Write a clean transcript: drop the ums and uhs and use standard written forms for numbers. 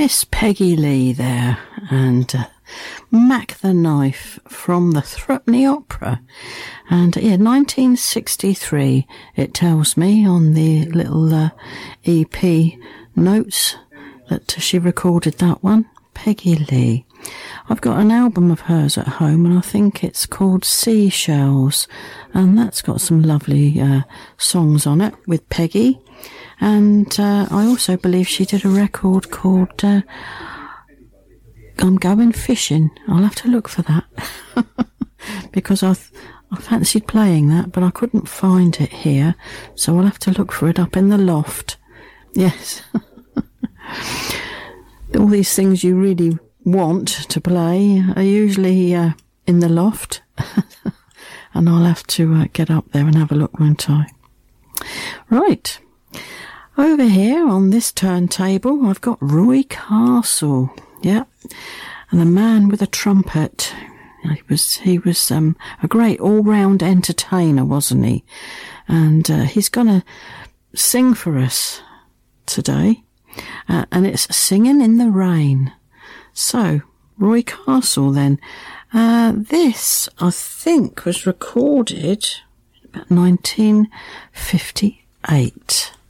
Miss Peggy Lee there, and Mac the Knife from the Threepenny Opera. And 1963, it tells me on the little EP notes that she recorded that one. Peggy Lee. I've got an album of hers at home, and I think it's called Seashells, and that's got some lovely songs on it with Peggy. And I also believe she did a record called I'm Going Fishing. I'll have to look for that because I fancied playing that, but I couldn't find it here, so I'll have to look for it up in the loft. Yes. All these things you really want to play are usually in the loft, and I'll have to get up there and have a look, won't I? Right. Over here on this turntable, I've got Roy Castle, yeah, and the man with a trumpet. He was a great all-round entertainer, wasn't he? And he's going to sing for us today, and it's Singing in the Rain. So, Roy Castle then. This, I think, was recorded about 1958.